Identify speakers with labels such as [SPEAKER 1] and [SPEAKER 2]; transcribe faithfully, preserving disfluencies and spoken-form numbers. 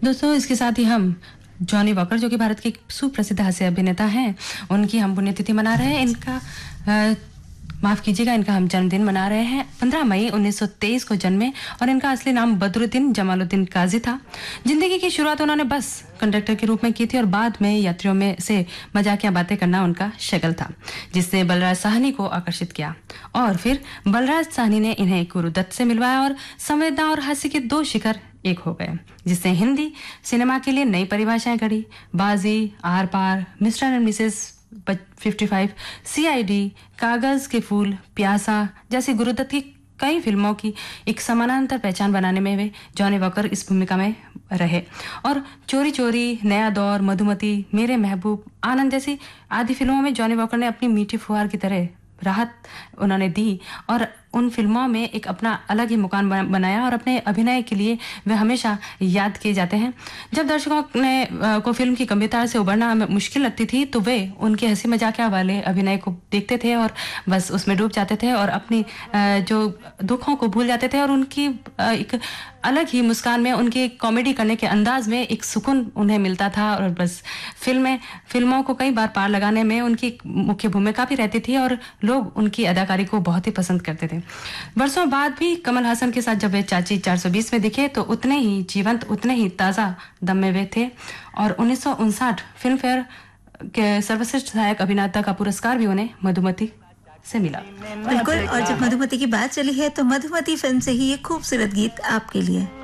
[SPEAKER 1] दोस्तों, इसके साथ ही हम जॉनी वॉकर, जो कि भारत के एक सुप्रसिद्ध हास्य अभिनेता हैं, उनकी हम पुण्यतिथि मना रहे हैं। इनका अ, माफ़ कीजिएगा, इनका हम जन्मदिन मना रहे हैं। पंद्रह मई उन्नीस सौ तेईस को जन्मे और इनका असली नाम बदरुद्दीन जमालुद्दीन काजी था। जिंदगी की शुरुआत उन्होंने बस कंडक्टर के रूप में की थी और बाद में यात्रियों में से मजाकिया बातें करना उनका शगल था, जिसने बलराज साहनी को आकर्षित किया। और फिर बलराज साहनी ने इन्हें गुरुदत्त से मिलवाया और संवेदना और हास्य के दो शिखर एक हो गए, जिससे हिंदी सिनेमा के लिए नई परिभाषाएं घड़ी। बाजी, are par, mister and Mrs पचपन, सी आई डी, कागज के फूल, प्यासा जैसी गुरुदत्त की कई फिल्मों की एक समानांतर पहचान बनाने में वे जॉनी वॉकर इस भूमिका में रहे। और चोरी चोरी, नया दौर, मधुमती, मेरे महबूब, आनंद जैसी आदि फिल्मों में जॉनी वॉकर ने अपनी मीठी फुहार की तरह राहत उन्होंने दी और उन फिल्मों में एक अपना अलग ही मुकाम बनाया और अपने अभिनय के लिए वे हमेशा याद किए जाते हैं। जब दर्शकों ने को फिल्म की गंभीरता से उबरना मुश्किल लगती थी तो वे उनके हंसी मजाकिया वाले अभिनय को देखते थे और बस उसमें डूब जाते थे और अपनी जो दुखों को भूल जाते थे और उनकी एक अलग ही मुस्कान में, उनकी कॉमेडी करने के अंदाज में एक सुकून उन्हें मिलता था। और बस फिल्में फिल्मों को कई बार पार लगाने में उनकी मुख्य भूमिका भी रहती थी और लोग उनकी अदाकारी को बहुत ही पसंद करते थे। वर्षों बाद भी कमल हासन के साथ जब वे चाची चार सौ बीस में दिखे तो उतने ही जीवंत, उतने ही ताज़ा दम में वे थे। और उन्नीस सौ उनसठ फिल्म फेयर के सर्वश्रेष्ठ सहायक अभिनेता का पुरस्कार भी उन्हें मधुमती से मिला।
[SPEAKER 2] बिल्कुल, और जब मधुमती की बात चली है तो मधुमती फिल्म से ही ये खूबसूरत गीत आपके लिए।